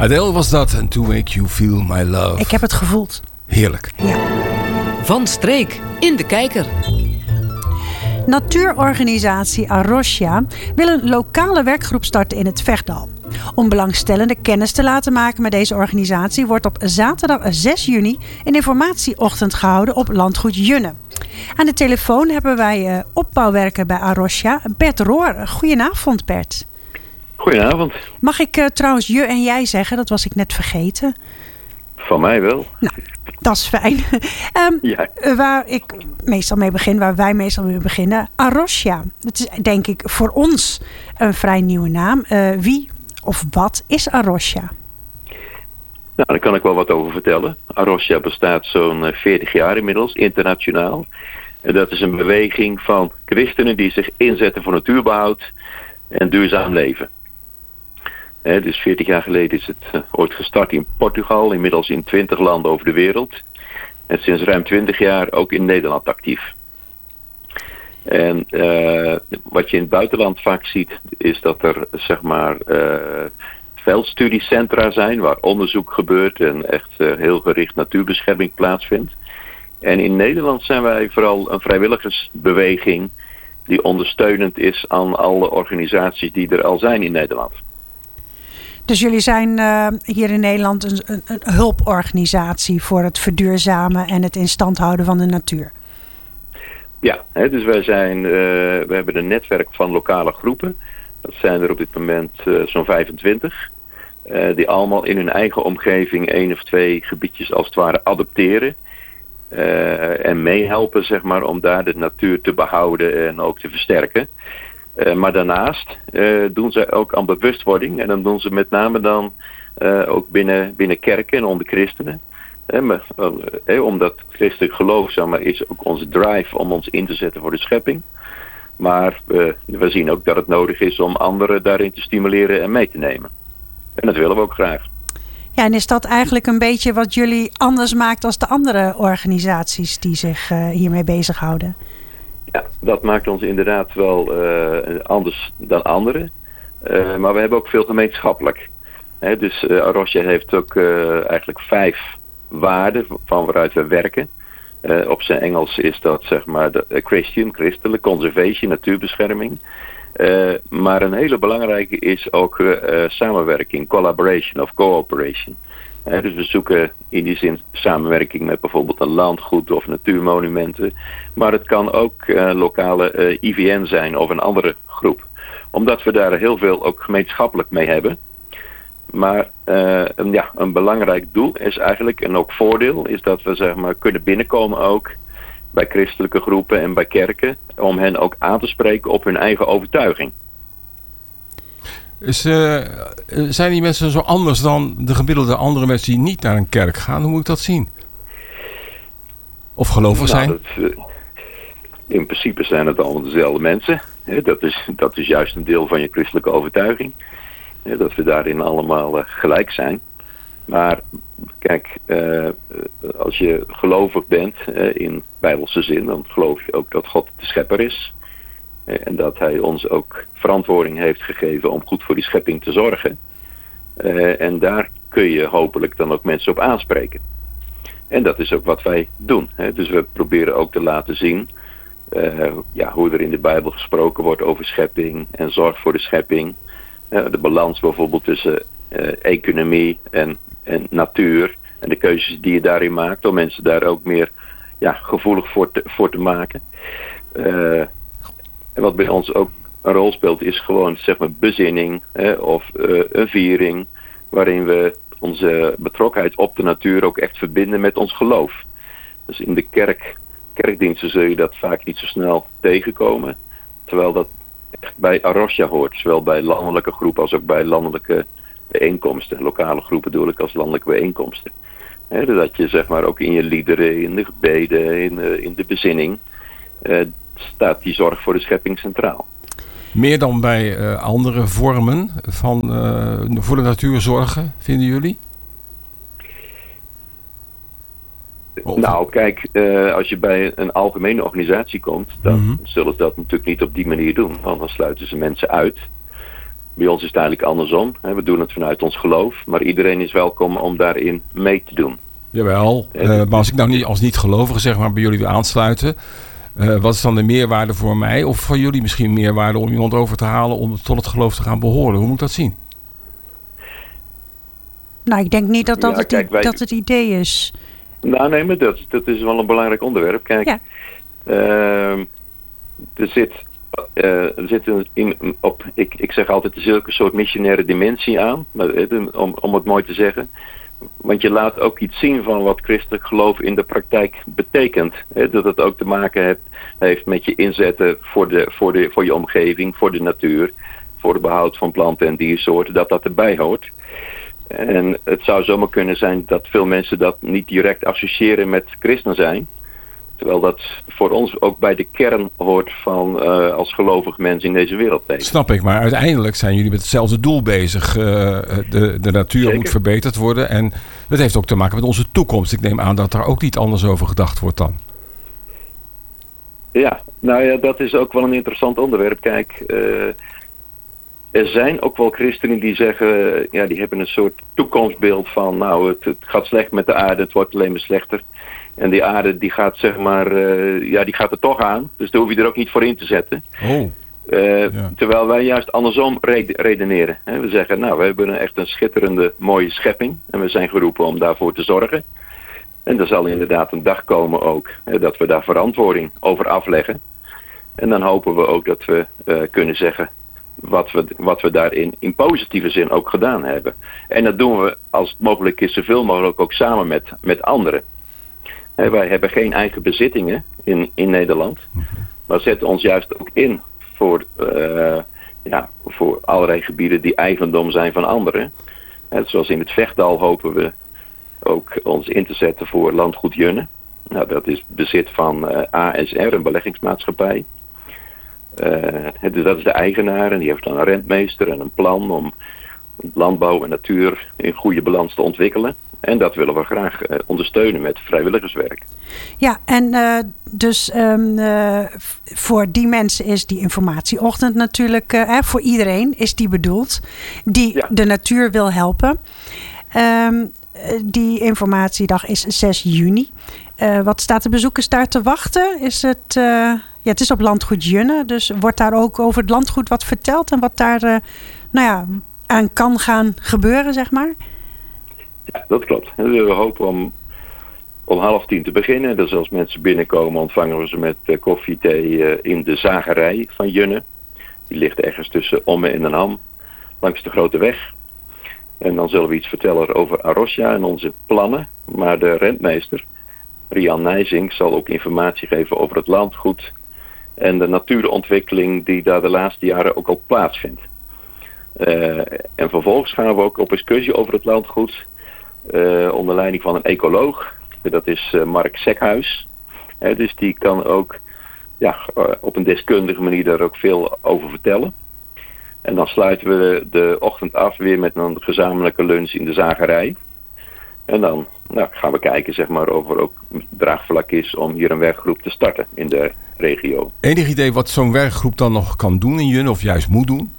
Adele was dat. En To Make You Feel My Love. Ik heb het gevoeld. Heerlijk. Ja. Van streek in de kijker. Natuurorganisatie Arosja wil een lokale werkgroep starten in het Vechtdal. Om belangstellenden kennis te laten maken met deze organisatie wordt op zaterdag 6 juni een informatieochtend gehouden op landgoed Junne. Aan de telefoon hebben wij opbouwwerker bij Arosja, Bert Roor. Goedenavond, Bert. Goedenavond. Mag ik trouwens je en jij zeggen? Dat was ik net vergeten. Van mij wel. Nou, dat is fijn. Ja. Waar ik meestal mee begin, waar wij meestal mee beginnen. Arosja. Dat is denk ik voor ons een vrij nieuwe naam. Wie of wat is Arosja? Nou, daar kan ik wel wat over vertellen. Arosja bestaat zo'n 40 jaar inmiddels, internationaal. En dat is een beweging van christenen die zich inzetten voor natuurbehoud en duurzaam leven. Dus 40 jaar geleden is het ooit gestart in Portugal, inmiddels in 20 landen over de wereld. En sinds ruim 20 jaar ook in Nederland actief. En wat je in het buitenland vaak ziet, is dat er zeg maar veldstudiecentra zijn waar onderzoek gebeurt en echt heel gericht natuurbescherming plaatsvindt. En in Nederland zijn wij vooral een vrijwilligersbeweging die ondersteunend is aan alle organisaties die er al zijn in Nederland. Dus jullie zijn hier in Nederland een hulporganisatie voor het verduurzamen en het in stand houden van de natuur. Ja, dus we hebben een netwerk van lokale groepen. Dat zijn er op dit moment zo'n 25. Die allemaal in hun eigen omgeving 1 of 2 gebiedjes als het ware adopteren. En meehelpen zeg maar om daar de natuur te behouden en ook te versterken. Maar daarnaast doen ze ook aan bewustwording. En dan doen ze met name dan ook binnen kerken en onder christenen. Omdat christelijk geloof zeg maar, is ook onze drive om ons in te zetten voor de schepping. Maar we zien ook dat het nodig is om anderen daarin te stimuleren en mee te nemen. En dat willen we ook graag. Ja, en is dat eigenlijk een beetje wat jullie anders maakt als de andere organisaties die zich hiermee bezighouden? Ja, dat maakt ons inderdaad wel anders dan anderen. Maar we hebben ook veel gemeenschappelijk. Dus Arosja heeft ook eigenlijk 5 waarden van waaruit we werken. Op zijn Engels is dat zeg maar de christelijk, conservation, natuurbescherming. Maar een hele belangrijke is ook samenwerking, collaboration of cooperation. Dus we zoeken in die zin samenwerking met bijvoorbeeld een landgoed of natuurmonumenten. Maar het kan ook lokale IVN zijn of een andere groep. Omdat we daar heel veel ook gemeenschappelijk mee hebben. Maar een belangrijk doel is eigenlijk, en ook voordeel, is dat we zeg maar kunnen binnenkomen ook bij christelijke groepen en bij kerken, om hen ook aan te spreken op hun eigen overtuiging. Zijn die mensen zo anders dan de gemiddelde andere mensen die niet naar een kerk gaan? Hoe moet ik dat zien? Of gelovig zijn? In principe zijn het allemaal dezelfde mensen. Dat is juist een deel van je christelijke overtuiging. Dat we daarin allemaal gelijk zijn. Maar kijk, als je gelovig bent in bijbelse zin, dan geloof je ook dat God de schepper is. En dat hij ons ook verantwoording heeft gegeven om goed voor die schepping te zorgen. En daar kun je hopelijk dan ook mensen op aanspreken. En dat is ook wat wij doen. Dus we proberen ook te laten zien hoe er in de Bijbel gesproken wordt over schepping en zorg voor de schepping. De balans bijvoorbeeld tussen economie en natuur en de keuzes die je daarin maakt, om mensen daar ook meer gevoelig voor te maken. En wat bij ons ook een rol speelt is gewoon zeg maar bezinning of een viering waarin we onze betrokkenheid op de natuur ook echt verbinden met ons geloof. Dus in de kerkdiensten zul je dat vaak niet zo snel tegenkomen, terwijl dat echt bij Arosja hoort, zowel bij landelijke groepen als ook bij landelijke bijeenkomsten. Lokale groepen bedoel ik als landelijke bijeenkomsten. Dat je zeg maar ook in je liederen, in de gebeden, in de bezinning staat die zorg voor de schepping centraal. Meer dan bij andere vormen van voor de natuur zorgen, vinden jullie? Nou, kijk, als je bij een algemene organisatie komt, dan zullen ze dat natuurlijk niet op die manier doen. Want dan sluiten ze mensen uit. Bij ons is het eigenlijk andersom. We doen het vanuit ons geloof. Maar iedereen is welkom om daarin mee te doen. Jawel, maar als ik nou niet als niet-gelovige zeg maar bij jullie wil aansluiten... wat is dan de meerwaarde voor mij? Of voor jullie misschien meerwaarde om iemand over te halen... om tot het geloof te gaan behoren? Hoe moet ik dat zien? Nou, ik denk niet dat het idee is. Nou nee, maar dat is wel een belangrijk onderwerp. Kijk, Ja. Er zit ik zeg altijd zulke soort missionaire dimensie aan, om het mooi te zeggen. Want je laat ook iets zien van wat christelijk geloof in de praktijk betekent. Dat het ook te maken heeft met je inzetten voor je omgeving, voor de natuur, voor het behoud van planten en diersoorten, dat erbij hoort. En het zou zomaar kunnen zijn dat veel mensen dat niet direct associëren met christen zijn. Terwijl dat voor ons ook bij de kern hoort van als gelovig mens in deze wereld leven. Snap ik, maar uiteindelijk zijn jullie met hetzelfde doel bezig. De natuur Zeker. moet verbeterd worden. En dat heeft ook te maken met onze toekomst. Ik neem aan dat daar ook niet anders over gedacht wordt dan. Ja, nou ja, dat is ook wel een interessant onderwerp. Kijk, er zijn ook wel christenen die zeggen, ja, die hebben een soort toekomstbeeld van, nou, het gaat slecht met de aarde, het wordt alleen maar slechter. En die aarde die gaat zeg maar, die gaat er toch aan. Dus daar hoef je er ook niet voor in te zetten. Oh. Terwijl wij juist andersom redeneren. We zeggen, nou, we hebben echt een schitterende, mooie schepping. En we zijn geroepen om daarvoor te zorgen. En er zal inderdaad een dag komen ook, dat we daar verantwoording over afleggen. En dan hopen we ook dat we kunnen zeggen wat we daarin in positieve zin ook gedaan hebben. En dat doen we, als het mogelijk is, zoveel mogelijk ook samen met anderen. Wij hebben geen eigen bezittingen in Nederland. Maar zetten ons juist ook in voor allerlei gebieden die eigendom zijn van anderen. Zoals in het Vechtdal hopen we ook ons in te zetten voor landgoed Junne. Nou, dat is bezit van ASR, een beleggingsmaatschappij. Dus dat is de eigenaar en die heeft dan een rentmeester en een plan om landbouw en natuur in goede balans te ontwikkelen. En dat willen we graag ondersteunen met vrijwilligerswerk. Ja, en voor die mensen is die informatieochtend natuurlijk, voor iedereen is die bedoeld, die de natuur wil helpen. Die informatiedag is 6 juni. Wat staat de bezoekers daar te wachten? Is het, het is op landgoed Junne, dus wordt daar ook over het landgoed wat verteld en wat daar aan kan gaan gebeuren, zeg maar? Ja, dat klopt. We hopen om 9:30 te beginnen. Dus als mensen binnenkomen ontvangen we ze met koffie, thee in de zagerij van Junne. Die ligt ergens tussen Omme en Den Ham, langs de Grote Weg. En dan zullen we iets vertellen over Arosja en onze plannen. Maar de rentmeester, Rian Nijzing, zal ook informatie geven over het landgoed en de natuurontwikkeling die daar de laatste jaren ook al plaatsvindt. En vervolgens gaan we ook op excursie over het landgoed onder leiding van een ecoloog. Dat is Mark Sekhuis. Dus die kan ook op een deskundige manier daar ook veel over vertellen. En dan sluiten we de ochtend af weer met een gezamenlijke lunch in de zagerij. En dan gaan we kijken zeg maar, of er ook draagvlak is om hier een werkgroep te starten in de regio. Enig idee wat zo'n werkgroep dan nog kan doen in Junne of juist moet doen?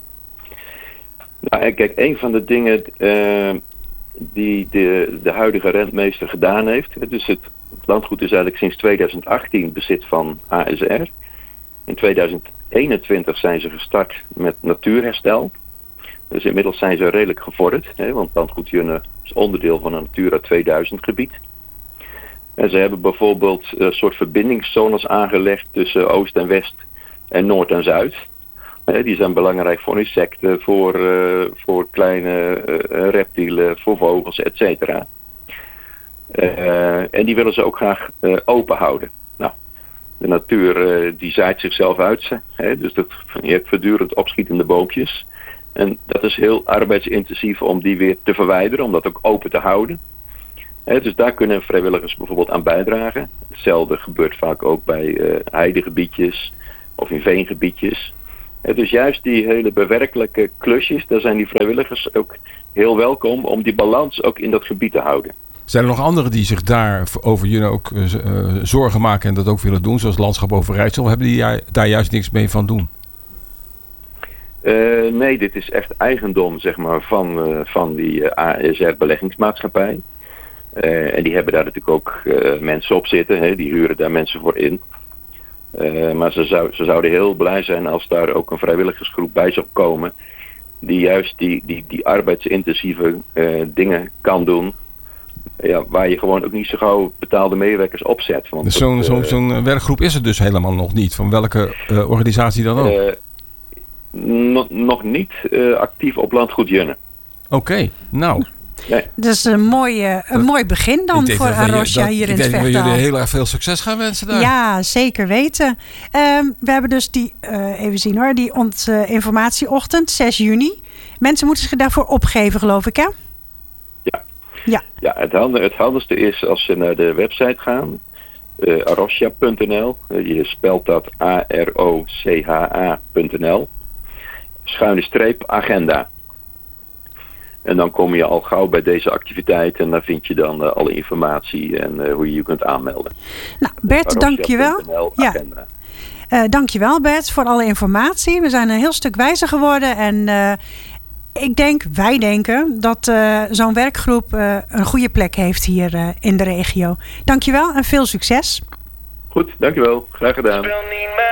Nou, kijk, een van de dingen die de huidige rentmeester gedaan heeft. Dus het landgoed is eigenlijk sinds 2018 bezit van ASR. In 2021 zijn ze gestart met natuurherstel. Dus inmiddels zijn ze redelijk gevorderd. Want landgoed Junne is onderdeel van een Natura 2000 gebied. En ze hebben bijvoorbeeld een soort verbindingszones aangelegd tussen Oost en West en Noord en Zuid. Die zijn belangrijk voor insecten, voor kleine reptielen, voor vogels, et cetera. En die willen ze ook graag open houden. Nou, de natuur die zaait zichzelf uit. Dus je hebt voortdurend opschietende boompjes. En dat is heel arbeidsintensief om die weer te verwijderen, om dat ook open te houden. Dus daar kunnen vrijwilligers bijvoorbeeld aan bijdragen. Hetzelfde gebeurt vaak ook bij heidegebiedjes of in veengebiedjes. Dus juist die hele bewerkelijke klusjes, daar zijn die vrijwilligers ook heel welkom om die balans ook in dat gebied te houden. Zijn er nog anderen die zich daar over Junne ook zorgen maken en dat ook willen doen, zoals Landschap Overijssel? Of hebben die daar juist niks mee van doen? Nee, dit is echt eigendom zeg maar, van die ASR beleggingsmaatschappij. En die hebben daar natuurlijk ook mensen op zitten. Hè? Die huren daar mensen voor in. Maar ze zouden heel blij zijn als daar ook een vrijwilligersgroep bij zou komen. Die juist die arbeidsintensieve dingen kan doen. Ja, waar je gewoon ook niet zo gauw betaalde medewerkers opzet. Want Dus zo'n werkgroep is er dus helemaal nog niet. Van welke organisatie dan ook? Nog niet actief op Landgoed Junne. Oké, nou. Nee. Dat is een mooi begin dan voor Arosja hier in het Vechtdal. Ik denk dat we jullie heel erg veel succes gaan wensen daar. Ja, zeker weten. We hebben dus die informatieochtend, 6 juni. Mensen moeten zich daarvoor opgeven, geloof ik, hè? Ja, het handigste is als ze naar de website gaan. Arosja.nl. Je spelt dat AROCHA.nl. /agenda. En dan kom je al gauw bij deze activiteit en daar vind je dan alle informatie en hoe je je kunt aanmelden. Nou, Bert, dankjewel. Dankjewel Bert voor alle informatie. We zijn een heel stuk wijzer geworden en wij denken dat zo'n werkgroep een goede plek heeft hier in de regio. Dankjewel en veel succes. Goed, dankjewel. Graag gedaan.